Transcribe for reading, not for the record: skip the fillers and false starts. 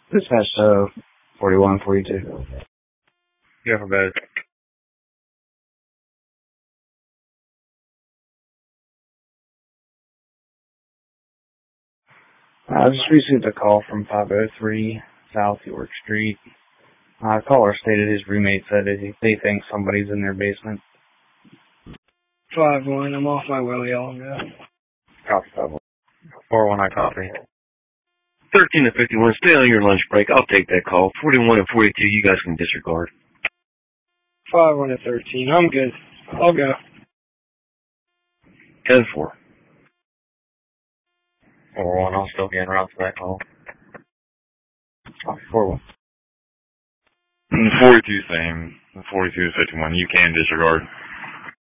Dispatch 4142. Yeah, for bed. I just received a call from 503 South York Street. Caller stated his roommate said that they think somebody's in their basement. 5-1, I'm off my way, y'all. Copy 5-1. 4-1, I copy. 13 to 51, stay on your lunch break. I'll take that call. 41 and 42, you guys can disregard. 5-1 to 13, I'm good. I'll go. 10-4. 4-1, I'll still be en route to that call. Copy 4-1. 42, same. 42 to 51, you can disregard.